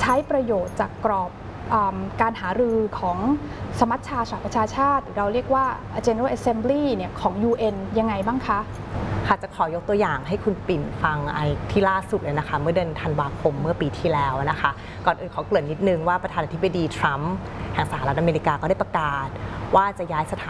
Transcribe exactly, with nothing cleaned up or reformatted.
ใช้ประโยชน์จากกรอบการหารือของสมัชชาสหประชาชาติหรือเราเรียกว่า General Assembly เนี่ยของ ยู เอ็น ยังไงบ้างคะค่ะจะขอยกตัวอย่างให้คุณปิ่นฟังไอ้ที่ล่าสุดเลยนะคะเมื่อเดือนธันวาคมเมื่อปีที่แล้วนะคะก่อนอื่นขอเกริ่นนิดนึงว่าประธานาธิบดีทรัมป์แห่งสหรัฐอเมริกาก็ได้ประกาศว่าจะย้ายสถ